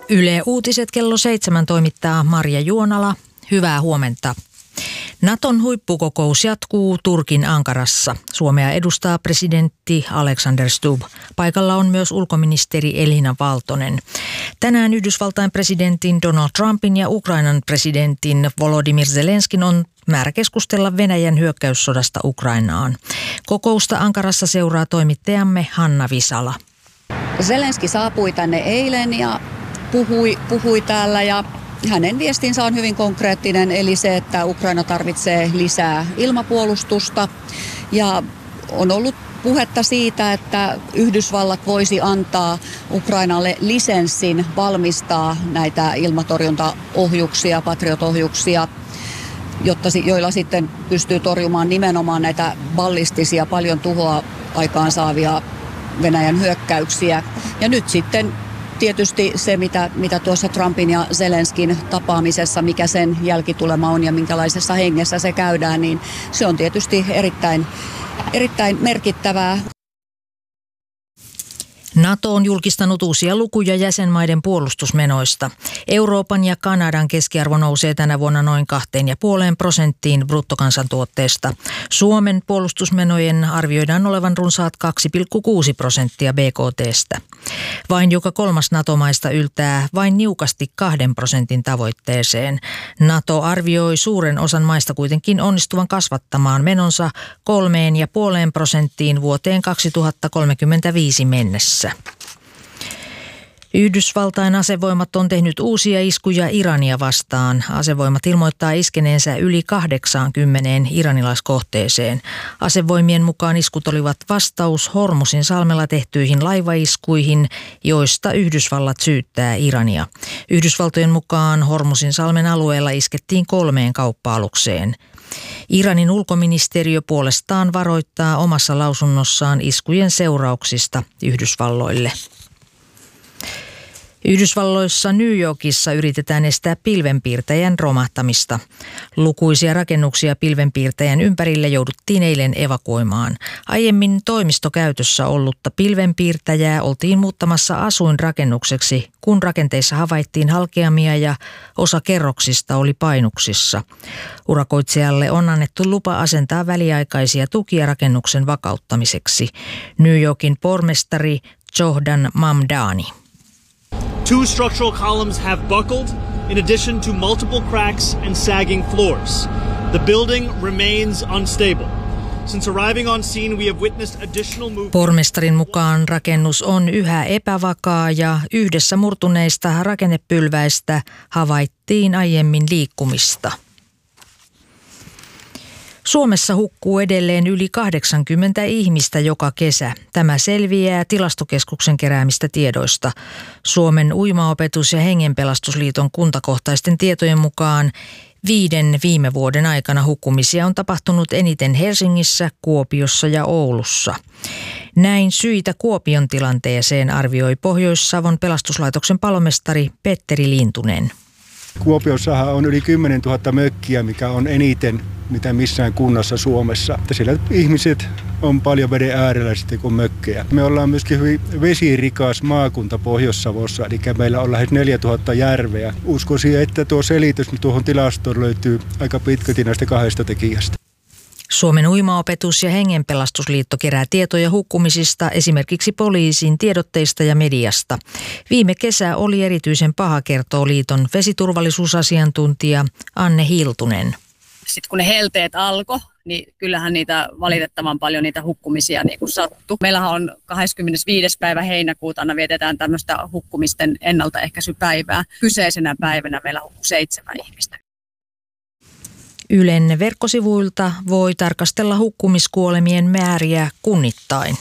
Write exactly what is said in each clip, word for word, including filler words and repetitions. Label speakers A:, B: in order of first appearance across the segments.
A: Yle Uutiset kello seitsemän toimittaa Marja Juonala. Hyvää huomenta. Naton huippukokous jatkuu Turkin Ankarassa. Suomea edustaa presidentti Alexander Stubb. Paikalla on myös ulkoministeri Elina Valtonen. Tänään Yhdysvaltain presidentin Donald Trumpin ja Ukrainan presidentin Volodymyr Zelenskin on määrä keskustella Venäjän hyökkäyssodasta Ukrainaan. Kokousta Ankarassa seuraa toimittajamme Hanna Visala.
B: Zelenski saapui tänne eilen ja puhui, puhui täällä ja hänen viestinsä on hyvin konkreettinen, eli se, että Ukraina tarvitsee lisää ilmapuolustusta ja on ollut puhetta siitä, että Yhdysvallat voisi antaa Ukrainalle lisenssin valmistaa näitä ilmatorjuntaohjuksia, Patriot-ohjuksia, jotta, joilla sitten pystyy torjumaan nimenomaan näitä ballistisia, paljon tuhoa aikaansaavia Venäjän hyökkäyksiä. Ja nyt sitten tietysti se, mitä, mitä tuossa Trumpin ja Zelenskin tapaamisessa, mikä sen jälkitulema on ja minkälaisessa hengessä se käydään, niin se on tietysti erittäin, erittäin merkittävää.
A: NATO on julkistanut uusia lukuja jäsenmaiden puolustusmenoista. Euroopan ja Kanadan keskiarvo nousee tänä vuonna noin kahteen ja puoleen prosenttiin bruttokansantuotteesta. Suomen puolustusmenojen arvioidaan olevan runsaat kaksi pilkku kuusi prosenttia B K T:stä. Vain joka kolmas NATO-maista yltää vain niukasti kahden prosentin tavoitteeseen. NATO arvioi suuren osan maista kuitenkin onnistuvan kasvattamaan menonsa kolmeen ja puoleen prosenttiin vuoteen kaksituhattakolmekymmentäviisi mennessä. Yhdysvaltain asevoimat on tehnyt uusia iskuja Irania vastaan. Asevoimat ilmoittaa iskeneensä yli kahdeksaankymmeneen iranilaiskohteeseen. Asevoimien mukaan iskut olivat vastaus Hormusin salmella tehtyihin laivaiskuihin, joista Yhdysvallat syyttää Irania. Yhdysvaltojen mukaan Hormusin salmen alueella iskettiin kolmeen kauppa-alukseen. Iranin ulkoministeriö puolestaan varoittaa omassa lausunnossaan iskujen seurauksista Yhdysvalloille. Yhdysvalloissa New Yorkissa yritetään estää pilvenpiirtäjän romahtamista. Lukuisia rakennuksia pilvenpiirtäjän ympärille jouduttiin eilen evakuoimaan. Aiemmin toimistokäytössä ollutta pilvenpiirtäjää oltiin muuttamassa asuinrakennukseksi, kun rakenteissa havaittiin halkeamia ja osa kerroksista oli painuksissa. Urakoitsijalle on annettu lupa asentaa väliaikaisia tukia rakennuksen vakauttamiseksi. New Yorkin pormestari Johdan Mamdani.
C: Two structural columns have buckled, in addition to multiple cracks and sagging floors. The building remains unstable. Since arriving on scene, we have witnessed additional movement.
A: Pormestarin mukaan rakennus on yhä epävakaa ja yhdessä murtuneista rakennepylväistä havaittiin aiemmin liikkumista. Suomessa hukkuu edelleen yli kahdeksankymmentä ihmistä joka kesä. Tämä selviää Tilastokeskuksen keräämistä tiedoista. Suomen Uimaopetus- ja Hengenpelastusliiton kuntakohtaisten tietojen mukaan viiden viime vuoden aikana hukkumisia on tapahtunut eniten Helsingissä, Kuopiossa ja Oulussa. Näin syitä Kuopion tilanteeseen arvioi Pohjois-Savon pelastuslaitoksen palomestari Petteri Lintunen.
D: Kuopiossahan on yli kymmenen tuhatta mökkiä, mikä on eniten mitä missään kunnassa Suomessa. Siellä ihmiset on paljon veden äärellä sitten kuin mökkejä. Me ollaan myöskin hyvin vesirikas maakunta Pohjois-Savossa, eli meillä on lähes neljätuhatta järveä. Uskoisin, että tuo selitys tuohon tilastoon löytyy aika pitkälti näistä kahdesta tekijästä.
A: Suomen Uimaopetus- ja Hengenpelastusliitto kerää tietoja hukkumisista esimerkiksi poliisin tiedotteista ja mediasta. Viime kesä oli erityisen paha, kertoo liiton vesiturvallisuusasiantuntija Anne Hiltunen.
E: Sitten kun ne helteet alkoi, niin kyllähän niitä valitettavan paljon niitä hukkumisia niin kuin sattui. Meillähän on kahdeskymmenesviides päivä heinäkuuta aina vietetään tämmöistä hukkumisten ennaltaehkäisypäivää. Kyseisenä päivänä meillä hukkui seitsemän ihmistä.
A: Ylen verkkosivuilta voi tarkastella hukkumiskuolemien määriä kunnittain.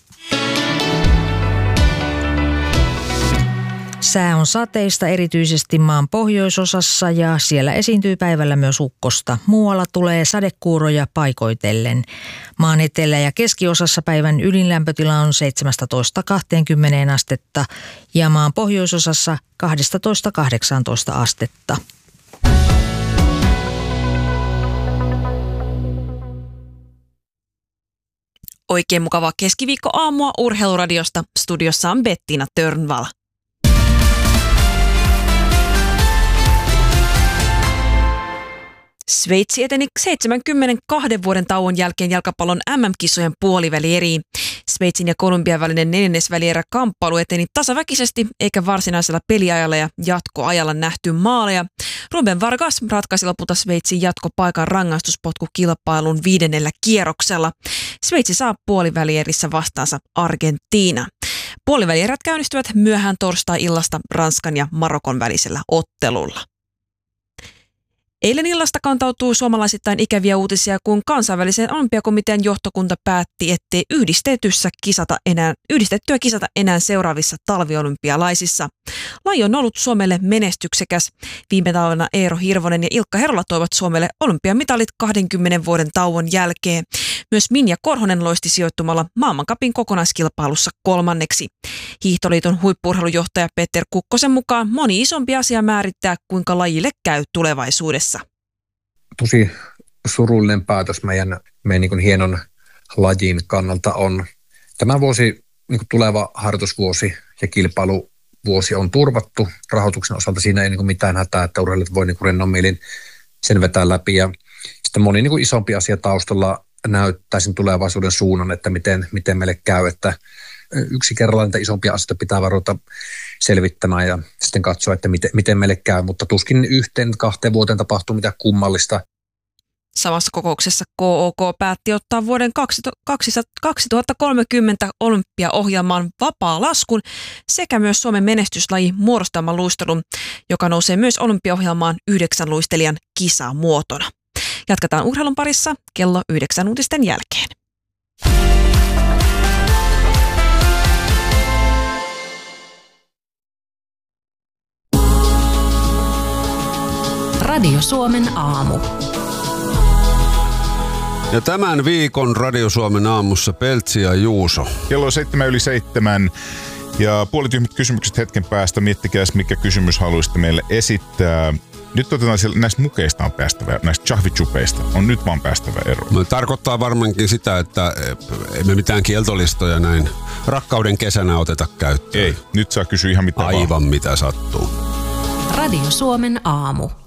A: Sää on sateista erityisesti maan pohjoisosassa ja siellä esiintyy päivällä myös ukkosta. Muualla tulee sadekuuroja paikoitellen. Maan etelä- ja keskiosassa päivän ylinlämpötila on seitsemästätoista kahteenkymmeneen astetta ja maan pohjoisosassa kaksitoista kahdeksantoista astetta.
F: Oikein mukavaa keskiviikkoaamua Urheiluradiosta. Studiossa on Bettina Törnvall. Sveitsi eteni seitsemänkymmentäkaksi vuoden tauon jälkeen jalkapallon M M-kisojen puolivälieriin. Sveitsin ja Kolumbian välinen neljännesvälierä kamppailu eteni tasaväkisesti eikä varsinaisella peliajalla ja jatkoajalla nähty maaleja. Ruben Vargas ratkaisi lopulta Sveitsin jatkopaikan rangaistuspotkukilpailun viidennellä kierroksella. Sveitsi saa puolivälierissä vastaansa Argentiina. Puolivälierät käynnistyvät myöhään torstai-illasta Ranskan ja Marokon välisellä ottelulla. Eilen illasta kantautuu suomalaisittain ikäviä uutisia, kun kansainvälisen olympiakomitean johtokunta päätti, ettei yhdistetyssä kisata enää, yhdistettyä kisata enää seuraavissa talviolympialaisissa. Laji on ollut Suomelle menestyksekäs. Viime talvena Eero Hirvonen ja Ilkka Herola toivat Suomelle olympiamitalit kahdenkymmenen vuoden tauon jälkeen. Myös Minja Korhonen loisti sijoittumalla maailmancupin kokonaiskilpailussa kolmanneksi. Hiihtoliiton huippu-urheilujohtaja Peter Kukkosen mukaan moni isompi asia määrittää, kuinka lajille käy tulevaisuudessa.
G: Tosi surullinen päätös meidän, meidän niin kuin hienon lajin kannalta on. Tämä vuosi, niin kuin tuleva harjoitusvuosi ja kilpailuvuosi on turvattu. Rahoituksen osalta siinä ei niin kuin mitään hätää, että urheilijat voi niin kuin rennon mielin sen vetää läpi. Ja sitten moni niin kuin isompi asia taustalla näyttää sen tulevaisuuden suunnan, että miten, miten meille käy, että yksi kerrallaan niitä isompia asioita pitää varoita selvittämään ja sitten katsoa, että miten, miten meille käy, mutta tuskin yhteen kahteen vuoteen tapahtuu mitään kummallista.
F: Samassa kokouksessa K O K päätti ottaa vuoden kaksituhattakolmekymmentä olympiaohjelmaan vapaa laskun sekä myös Suomen menestyslaji muodostelmaluistelun, joka nousee myös olympiaohjelmaan yhdeksän luistelijan kisamuotona. Jatketaan urheilun parissa kello yhdeksän uutisten jälkeen.
H: Radio Suomen aamu.
I: Ja tämän viikon Radio Suomen aamussa Peltsi ja Juuso.
J: Kello on seitsemän yli seitsemän ja puolityhmät kysymykset hetken päästä. Miettikää, mikä kysymys haluaisitte meille esittää. Nyt otetaan siellä, näistä mukeista on päästävä, näistä chahvichupeista on nyt vaan päästävä ero.
I: No, tarkoittaa varmaankin sitä, että emme mitään kieltolistoja näin rakkauden kesänä oteta käyttöön.
J: Ei, nyt saa kysyä ihan mitä
I: Aivan
J: vaan.
I: mitä sattuu.
H: Radio Suomen aamu.